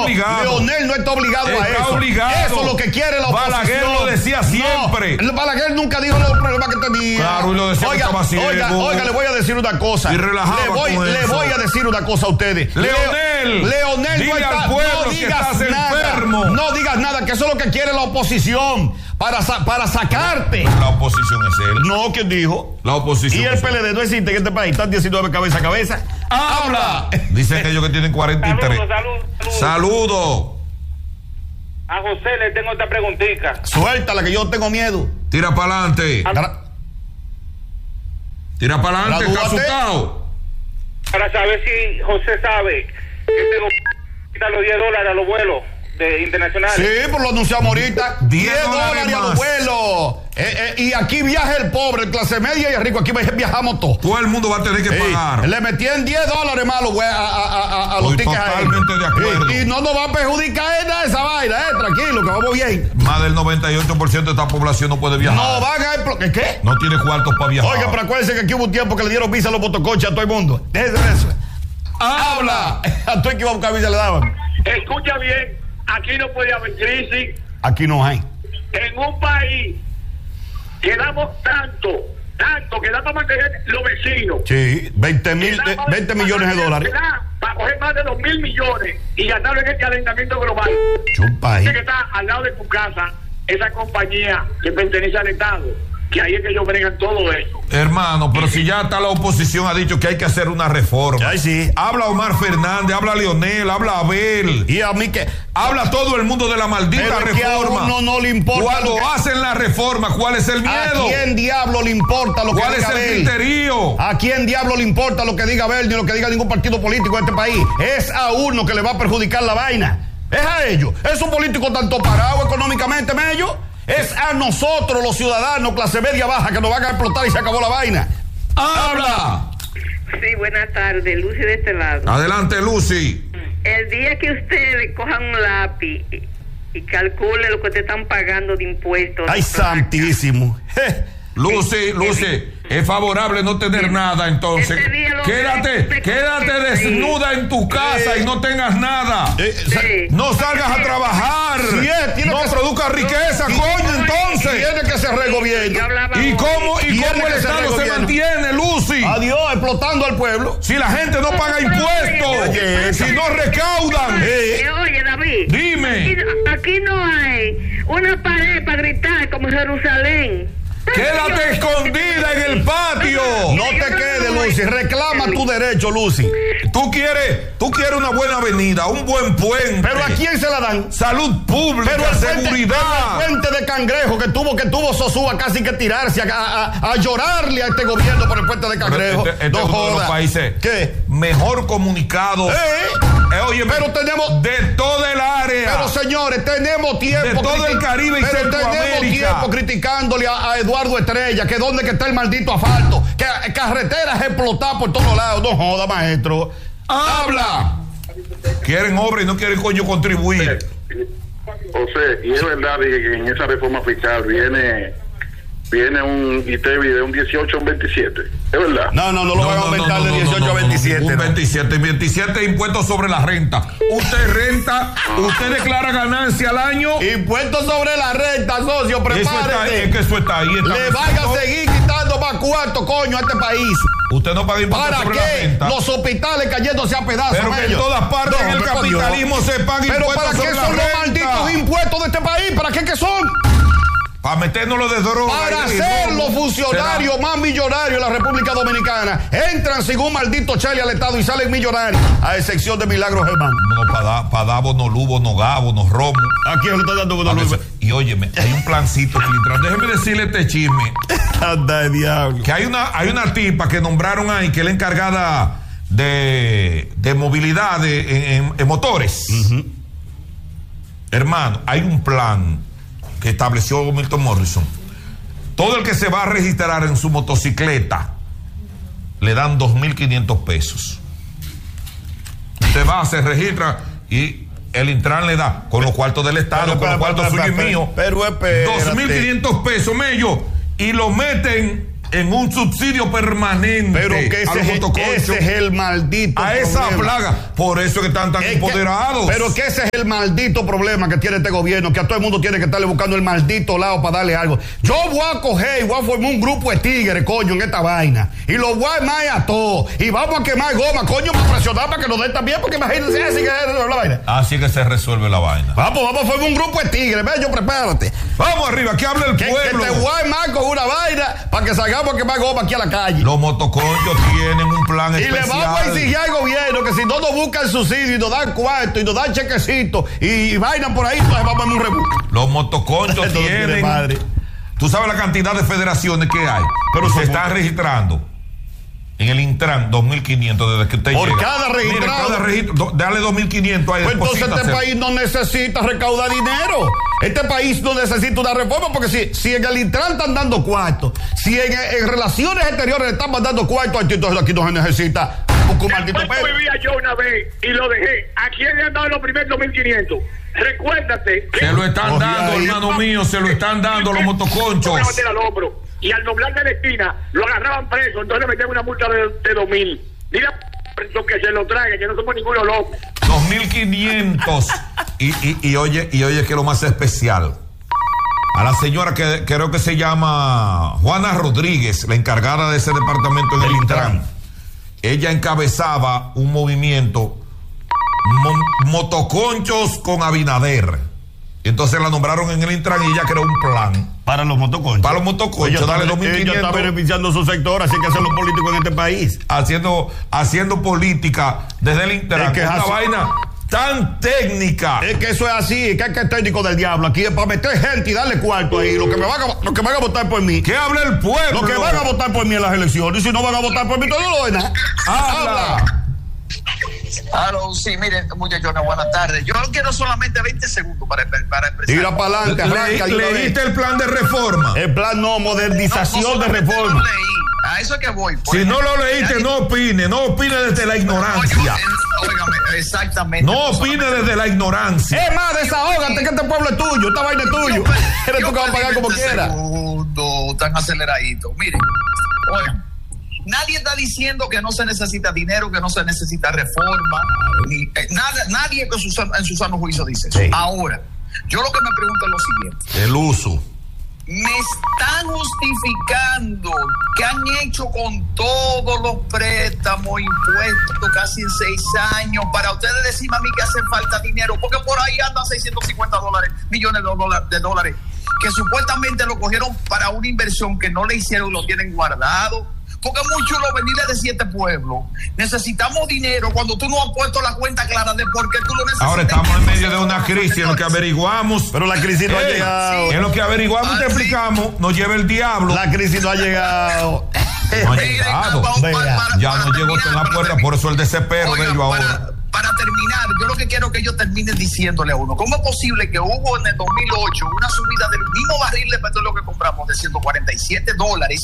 obligado. Leonel no está obligado a eso. Obligado. Eso es lo que quiere la oposición. Balaguer lo decía siempre. No, Balaguer nunca dijo los problemas que tenía. Claro, y lo decía. Oiga, le voy a decir una cosa. Y relajado. Le voy a decir una cosa a ustedes. Leonel no está. Al pueblo, no digas nada. Enfermo. No digas nada, que eso es lo que quiere la oposición. Para sacarte. La oposición es él. No, ¿quién dijo? La oposición. Y el PLD no existe en este país. Están 19 cabeza a cabeza. ¡Habla! Dicen ellos que tienen 43. Saludos. A José le tengo esta preguntita. Suéltala, que yo tengo miedo. Tira para adelante. Tira para adelante, está asustado. Para saber si José sabe que tengo que quitar los $10 a los vuelos internacionales. Sí, pues lo anunciamos ahorita. $10 a los vuelos. Y aquí viaja el pobre, clase media y el rico. Aquí viajamos todos. Todo el mundo va a tener que pagar. Le metían $10 más a los tickets. Totalmente de acuerdo. Y no nos va a perjudicar nada esa vaina, tranquilo, que vamos bien. Más del 98% de esta población no puede viajar. No van a... ¿Qué? No tiene cuartos para viajar. Oiga, pero acuérdense que aquí hubo un tiempo que le dieron visa a los motoconchos a todo el mundo. Déjense de eso. ¡Habla! A todo el que iba a buscar visa le daban. Escucha bien, aquí no puede haber crisis. Aquí no hay. En un país que damos tanto que da para mantener los vecinos. Sí, 20 millones de dólares. Para coger más de 2.000 millones y gastarlo en este calentamiento global. Un país. Que está al lado de tu casa, esa compañía que pertenece al Estado, que ahí es que ellos bregan todo eso. Hermano, pero si ya está la oposición, ha dicho que hay que hacer una reforma. Ay, sí. Habla Omar Fernández, habla Leonel, habla Abel. Y a mí que... Habla todo el mundo de la maldita pero reforma. Que a uno no le importa. Cuando hacen la reforma, ¿cuál es el miedo? ¿A quién diablo le importa lo que diga Abel? ¿Cuál es el criterio? ¿A quién diablo le importa lo que diga Abel ni lo que diga ningún partido político de este país? Es a uno que le va a perjudicar la vaina. Es a ellos. Es un político tanto parado económicamente, mello. Es a nosotros, los ciudadanos, clase media baja, que nos van a explotar y se acabó la vaina. ¡Habla! Sí, buenas tardes, Lucy de este lado. Adelante, Lucy. El día que ustedes cojan un lápiz y calculen lo que te están pagando de impuestos. ¡Ay, santísimo! Lucy, es favorable no tener nada, entonces. Quédate desnuda en tu casa y no tengas nada. No salgas a trabajar. No produzcas riqueza, coño, entonces. Tiene que ser gobierno. ¿Y cómo el Estado se mantiene, Lucy? Adiós, explotando al pueblo. Si la gente no paga impuestos, si no recaudan. Oye, David. Dime. Aquí no hay una pared para gritar como Jerusalén. Quédate escondida en el patio. No te quedes, Lucy. Reclama tu derecho, Lucy. Tú quieres una buena avenida, un buen puente. ¿Pero a quién se la dan? Salud pública, pero seguridad. El puente de Cangrejo que tuvo Sosúa casi que tirarse a llorarle a este gobierno por el puente de Cangrejo. Este no es uno de los países mejor comunicados. Oye, pero tenemos de todo el área. Pero señores, tenemos tiempo de todo el Caribe y Centroamérica. Tenemos tiempo criticándole a Eduardo Estrella que dónde que está el maldito asfalto, que carreteras explotadas por todos lados. No joda, maestro. Habla. Quieren obra y no quieren coño contribuir. José, y es verdad que en esa reforma fiscal viene un ITEVI de un 18 a un 27. ¿Es verdad? No lo van a aumentar de 18 a 27. Un 27 impuestos sobre la renta. Usted renta, usted declara ganancia al año. Impuestos sobre la renta, socio, prepárese. Es que eso está ahí. Le vaya a seguir quitando más cuarto, coño, a este país. Usted no paga impuestos sobre la renta. Los hospitales cayéndose a pedazos. Pero que en todas partes en el capitalismo se paga impuestos sobre la renta. ¿Pero para qué son los malditos impuestos de este país? ¿Para qué son? Para metérnoslo de droga. Para ser los funcionarios más millonarios de la República Dominicana. Entran sin un maldito chale al Estado y salen millonarios. A excepción de Milagros Germán. No, para dar bonos Lugo, no Gabo, no Romo. ¿A quién le está dando bonos Lugo? Y óyeme, hay un plancito filtrado. Déjeme decirle este chisme. Anda, diablo. Que hay una tipa que nombraron ahí, que es la encargada de movilidad en motores. Uh-huh. Hermano, hay un plan que estableció Milton Morrison. Todo el que se va a registrar en su motocicleta le dan 2.500 pesos. Usted va, se registra y el Intran le da con los cuartos del Estado, con los cuartos suyos y míos. Pero 2.500 pesos, mello, y lo meten en un subsidio permanente. Pero que ese es el maldito a problema. Esa plaga. Por eso que están tan empoderados. Pero que ese es el maldito problema que tiene este gobierno, que a todo el mundo tiene que estarle buscando el maldito lado para darle algo. Yo voy a coger y voy a formar un grupo de tigres, coño, en esta vaina. Y los voy a armar a todos. Y vamos a quemar goma, coño, para presionar para que nos den también, porque imagínense así que es la vaina. Así que se resuelve la vaina. Vamos a formar un grupo de tigres, bello, prepárate. Vamos arriba, que hable el pueblo. Que te voy a armar con una vaina para que salgamos a quemar goma aquí a la calle. Los motoconchos tienen un plan especial. Y le vamos a exigir al gobierno que si no nos buscan subsidio y nos dan cuarto y nos dan chequecito y vaina por ahí, entonces vamos en un rebusque. Los motoconchos tienen. Tú sabes la cantidad de federaciones que hay, pero se están registrando en el Intran 2.500 desde que usted por llega. Cada registrado. Mire, cada registro, dale 2.500 ahí. Pues entonces este país no necesita recaudar dinero. Este país no necesita una reforma, porque si en el Intran están dando cuartos, si en relaciones exteriores le están mandando cuartos, entonces aquí no se necesita un maldito peso. Vivía yo una vez y lo dejé. ¿A quién le han dado los primeros 2.500? Recuérdate. Se lo están dando, hermano mío, se lo están dando los motoconchos. Y al doblar de la esquina lo agarraban preso, entonces le metían una multa de 2.000. Mira que se lo traigan, que no somos ninguno loco. 2.500. y oye que es lo más especial. A la señora que creo que se llama Juana Rodríguez, la encargada de ese departamento del Intran, ella encabezaba un movimiento motoconchos con Abinader. Entonces la nombraron en el Intran y ella creó un plan. Para los motoconchos. Para los motoconchos, dale 2.500. Ella está beneficiando su sector, así que hacen los políticos en este país. Haciendo política desde el Intran. Es que una vaina tan técnica. Es que eso es así, es que es técnico del diablo. Aquí es para meter gente y darle cuarto ahí. Los que van a votar por mí. ¿Qué habla el pueblo? Los que van a votar por mí en las elecciones. Y si no van a votar por mí, todo lo ven. Habla. Aló, sí, miren, muchachones, buenas tardes. Yo quiero solamente 20 segundos para expresar. Tira para adelante, arranca. ¿Leíste el plan de reforma? El plan modernización de reforma. No leí. A eso es que voy. Si no lo leíste, no opine desde la ignorancia. Óigame, exactamente. No opine desde la ignorancia. Es más, desahógate que este pueblo es tuyo, esta vaina es tuyo. Eres tú que vas a pagar como quieras. Tan aceleradito. Miren, oigan. Nadie está diciendo que no se necesita dinero, que no se necesita reforma. Nadie en su sano juicio dice eso. Sí. Ahora, yo lo que me pregunto es lo siguiente. El uso. Me están justificando que han hecho con todos los préstamos, impuestos, casi en 6 años, para ustedes decirme a mí que hace falta dinero, porque por ahí andan 650 millones de dólares, que supuestamente lo cogieron para una inversión que no le hicieron y lo tienen guardado. Porque es muy chulo venir a decir a este pueblo, necesitamos dinero cuando tú no has puesto la cuenta clara de por qué tú lo necesitas. Ahora estamos en medio de una crisis, en lo que averiguamos. Pero la crisis no ha llegado. En lo que averiguamos y te explicamos, nos lleva el diablo. La crisis no ha llegado. No ha llegado. Ya no llegó en la puerta, por eso el desespero de ellos ahora. Para terminar, yo lo que quiero que ellos terminen diciéndole a uno, ¿cómo es posible que hubo en el 2008 una subida del mismo barril de petróleo que compramos de $147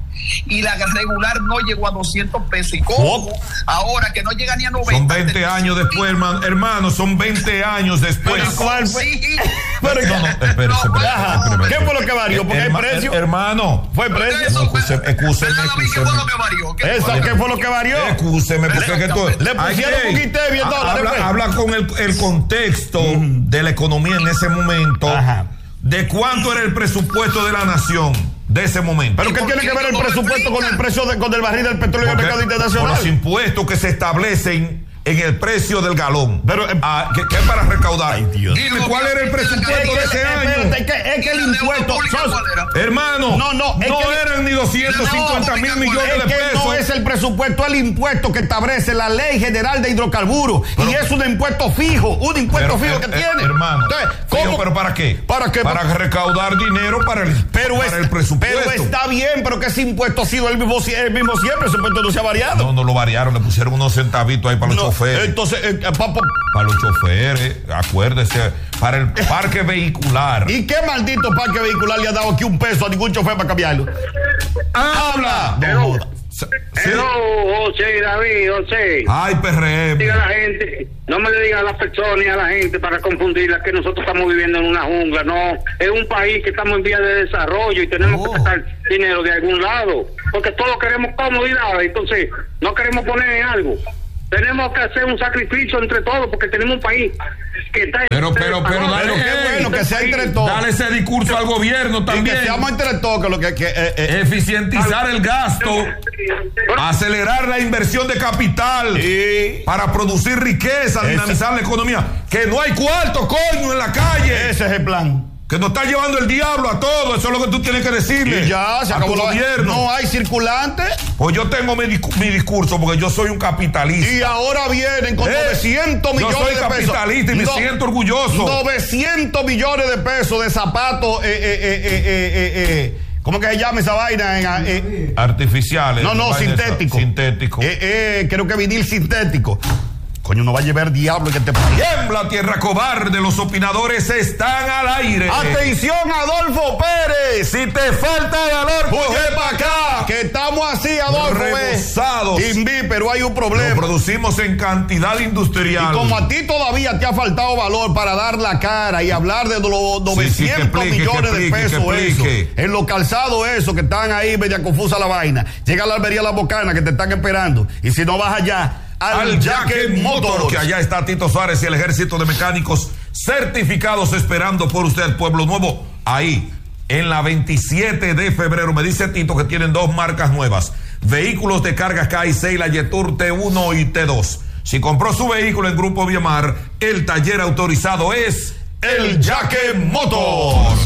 y la regular no llegó a 200 pesos? ¿Y cómo? Ahora que no llega ni a 90. Son 20 años después, hermano, son 20ente años después. ¿Cuál fue? Sí. Espérese. ¿Qué fue lo que varió? Porque hay precio. Hermano. ¿Fue el precio? Excúseme. ¿Qué fue lo que varió? ¿Qué fue lo que varió? Excúseme, porque que tú... Le pusieron un poquito de $10. Habla con el contexto de la economía en ese momento. Ajá. De cuánto era el presupuesto de la nación de ese momento. ¿Pero qué tiene que ver el presupuesto con el precio con el barril del petróleo en el mercado internacional? Con los impuestos que se establecen en el precio del galón. Pero ¿qué es para recaudar? Ay, Dios. Dime cuál era el presupuesto de ese año. Es que el impuesto, hermano, no eran ni 250 mil millones de pesos. No es el presupuesto, el impuesto que establece la Ley General de Hidrocarburos. Y es un impuesto fijo, que tiene. Hermano, entonces, ¿cómo? ¿Pero para qué? ¿Para qué? Para recaudar dinero para el presupuesto. Pero está bien, pero que ese impuesto ha sido el mismo siempre, ese impuesto no se ha variado. No lo variaron, le pusieron unos centavitos ahí para los choferes. Entonces, para los choferes, acuérdese, para el parque vehicular. ¿Y qué maldito parque vehicular le ha dado aquí $1 a ningún chofer para cambiarlo? ¡Habla! Hello, José y David, José. Ay, PRM. Diga a la gente, no me le diga a las personas y a la gente para confundirla que nosotros estamos viviendo en una jungla. No, es un país que estamos en vía de desarrollo y tenemos que sacar dinero de algún lado. porque todos queremos comodidad, entonces no queremos poner en algo. Tenemos que hacer un sacrificio entre todos porque tenemos un país que está... Pero dale, qué bueno que sea entre todos. Dale ese discurso al gobierno también. Y que seamos entre todos, que lo que eficientizar el gasto, acelerar la inversión de capital para producir riqueza, dinamizar la economía. Que no hay cuarto, coño, en la calle. Ese es el plan. Que nos está llevando el diablo a todos. Eso es lo que tú tienes que decirle. Y ya, se acabó el gobierno. No hay circulante. Pues yo tengo mi discurso porque yo soy un capitalista. Y ahora vienen con 900 millones de pesos. Yo soy capitalista y me siento orgulloso. 900 millones de pesos de zapatos. ¿Cómo que se llama esa vaina? Artificiales. No, sintético. Sintético. Creo que vinil sintético. Coño, no va a llevar diablo que te tiembla, tierra cobarde, los opinadores están al aire. Atención, Adolfo Pérez, si te falta valor, coge para acá, que estamos así, Adolfo. Rebosados. Pero hay un problema. Lo producimos en cantidad industrial. Y como a ti todavía te ha faltado valor para dar la cara y hablar de los 900 millones de pesos en los calzados esos que están ahí, media confusa la vaina. Llega a la albería La Bocana que te están esperando. Y si no vas allá, al Jacket Motor, que allá está Tito Suárez y el ejército de mecánicos certificados esperando por usted, Pueblo Nuevo, ahí en la 27 de febrero. Me dice Tito que tienen 2 marcas nuevas, vehículos de carga K6, la Yetur T1 y T2. Si compró su vehículo en Grupo Viamar, el taller autorizado es el Jacket Motor.